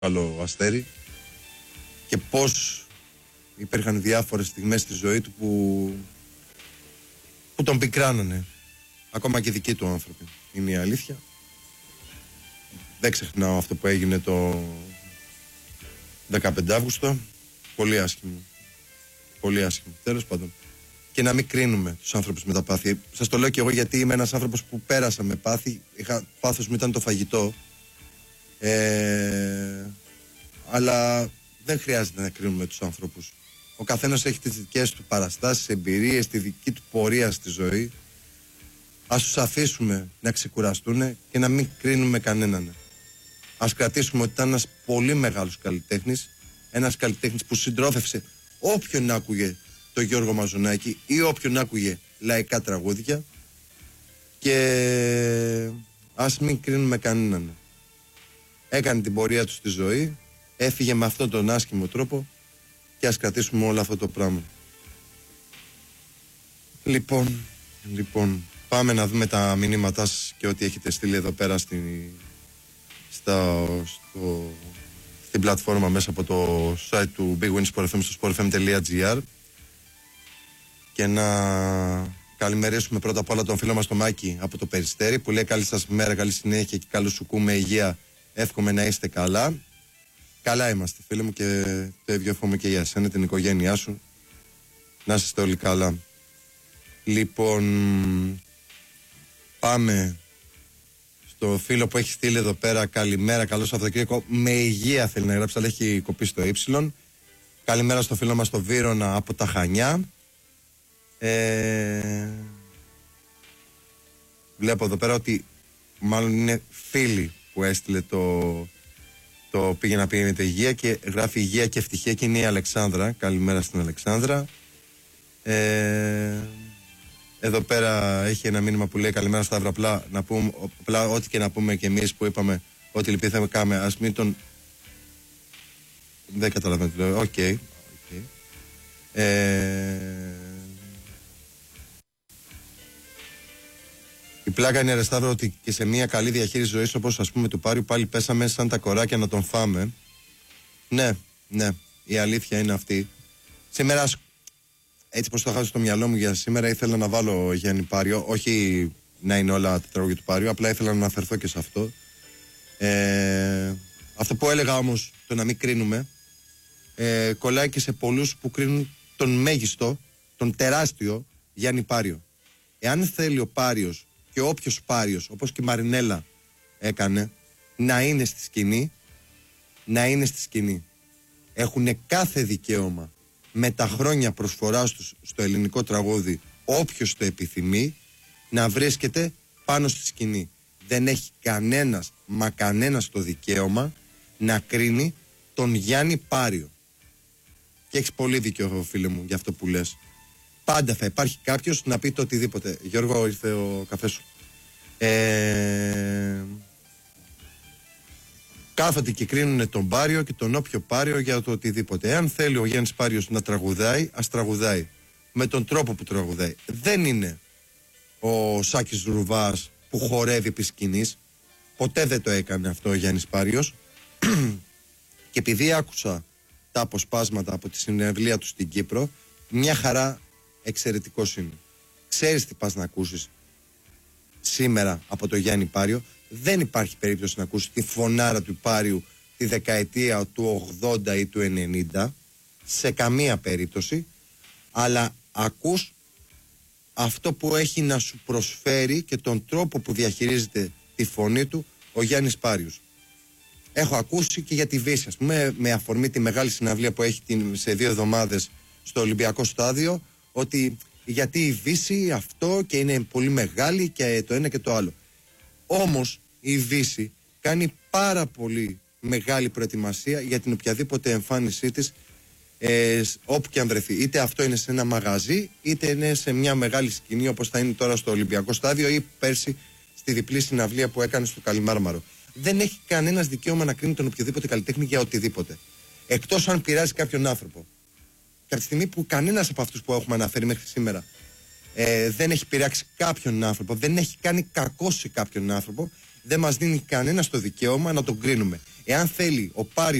άλλο αστέρι και πώς υπήρχαν διάφορες στιγμές στη ζωή του που τον πικράνανε. Ακόμα και δικοί του άνθρωποι. Είναι η αλήθεια. Δεν ξεχνάω αυτό που έγινε το 15 Αύγουστο. Πολύ άσχημο. Πολύ άσχημο. Τέλος πάντων. Και να μην κρίνουμε τους άνθρωπους με τα πάθη. Σας το λέω και εγώ γιατί είμαι ένας άνθρωπος που πέρασα με πάθη. Πάθος μου ήταν το φαγητό. Αλλά δεν χρειάζεται να κρίνουμε τους ανθρώπους. Ο καθένας έχει τις δικές του παραστάσεις, εμπειρίες, τη δική του πορεία στη ζωή. Ας τους αφήσουμε να ξεκουραστούν και να μην κρίνουμε κανέναν. Ας κρατήσουμε ότι ήταν ένας πολύ μεγάλος καλλιτέχνης, ένας καλλιτέχνης που συντρόφευσε όποιον άκουγε το Γιώργο Μαζονάκη ή όποιον άκουγε λαϊκά τραγούδια, και ας μην κρίνουμε κανέναν. Έκανε την πορεία του στη ζωή, έφυγε με αυτόν τον άσχημο τρόπο και ας κρατήσουμε όλο αυτό το πράγμα. Λοιπόν, πάμε να δούμε τα μηνύματά σας και ό,τι έχετε στείλει εδώ πέρα στην πλατφόρμα μέσα από το site του Big Win Sport FM στο sportfm.gr, και να καλημερίσουμε πρώτα απ' όλα τον φίλο μας τον Μάκη από το Περιστέρι που λέει καλή σας μέρα, καλή συνέχεια και καλού σου με υγεία, εύχομαι να είστε καλά. Καλά είμαστε φίλοι μου και το ίδιο εύχομαι και για εσένα, την οικογένειά σου, να είστε όλοι καλά. Λοιπόν, πάμε στο φίλο που έχει στείλει εδώ πέρα καλημέρα, καλό Σαββατοκύριακο, με υγεία θέλει να γράψει αλλά έχει κοπεί στο ύψιλον. Καλημέρα στο φίλο μας το Βύρωνα από τα Χανιά. Βλέπω εδώ πέρα ότι μάλλον είναι φίλοι που έστειλε το πήγε να πηγαίνετε υγεία και γράφει υγεία και ευτυχία και είναι η Αλεξάνδρα. Καλημέρα στην Αλεξάνδρα. Εδώ πέρα έχει ένα μήνυμα που λέει καλημέρα Σταύρα, απλά να πούμε ό,τι και να πούμε και εμείς που είπαμε ότι λυπηθούμε κάμε, ας μην τον... Δεν καταλαβαίνω τι λέω. Οκ. Η πλάκα είναι ρε Σταύρο ότι και σε μια καλή διαχείριση ζωής όπως ας πούμε του Πάριου πάλι πέσαμε σαν τα κοράκια να τον φάμε. Ναι, η αλήθεια είναι αυτή. Σήμερα, έτσι πως το είχα στο μυαλό μου για σήμερα, ήθελα να βάλω Γιάννη Πάριο, όχι να είναι όλα τα τραγούδια του Πάριου, απλά ήθελα να αναφερθώ και σε αυτό. Αυτό που έλεγα όμως, το να μην κρίνουμε, κολλάει και σε πολλούς που κρίνουν τον μέγιστο, τον τεράστιο Γιάννη Πάριο. Εάν θέλει ο Πάριος και όποιος Πάριος, όπως και η Μαρινέλα έκανε, να είναι στη σκηνή, έχουν κάθε δικαίωμα με τα χρόνια προσφοράς τους στο ελληνικό τραγούδι, όποιος το επιθυμεί, να βρίσκεται πάνω στη σκηνή. Δεν έχει κανένας το δικαίωμα να κρίνει τον Γιάννη Πάριο. Και έχεις πολύ δίκιο φίλε μου για αυτό που λες. Πάντα θα υπάρχει κάποιος να πει το οτιδήποτε. Γιώργο, ήρθε ο καφές σου. Κάθονται και κρίνουν τον Πάριο και τον όποιο Πάριο για το οτιδήποτε. Εάν θέλει ο Γιάννης Πάριος να τραγουδάει, ας τραγουδάει. Με τον τρόπο που τραγουδάει. Δεν είναι ο Σάκης Ρουβάς που χορεύει επί σκηνής. Ποτέ δεν το έκανε αυτό ο Γιάννης Πάριος. Και επειδή άκουσα τα αποσπάσματα από τη συνευλία του στην Κύπρο, μια χαρά εξαιρετικός είναι. Ξέρεις τι πας να ακούσεις σήμερα από το Γιάννη Πάριο. Δεν υπάρχει περίπτωση να ακούσεις τη φωνάρα του Πάριου τη δεκαετία του 80 ή του 90, σε καμία περίπτωση, αλλά ακούς αυτό που έχει να σου προσφέρει και τον τρόπο που διαχειρίζεται τη φωνή του ο Γιάννης Πάριος. Έχω ακούσει και για τη Βύση, ας πούμε, με αφορμή τη μεγάλη συναυλία που έχει σε 2 εβδομάδες στο Ολυμπιακό Στάδιο, ότι γιατί η Βύση αυτό και είναι πολύ μεγάλη και το ένα και το άλλο. Όμως η Βύση κάνει πάρα πολύ μεγάλη προετοιμασία για την οποιαδήποτε εμφάνισή της, όπου και αν βρεθεί. Είτε αυτό είναι σε ένα μαγαζί, είτε είναι σε μια μεγάλη σκηνή όπως θα είναι τώρα στο Ολυμπιακό Στάδιο ή πέρσι στη διπλή συναυλία που έκανε στο Καλιμάρμαρο. Δεν έχει κανένας δικαίωμα να κρίνει τον οποιοδήποτε καλλιτέχνη για οτιδήποτε. Εκτός αν πειράζει κάποιον άνθρωπο. Και από τη στιγμή που κανένας από αυτούς που έχουμε αναφέρει μέχρι σήμερα δεν έχει πειράξει κάποιον άνθρωπο, δεν έχει κάνει κακό σε κάποιον άνθρωπο, δεν μας δίνει κανένα το δικαίωμα να τον κρίνουμε. Εάν θέλει ο Πάριος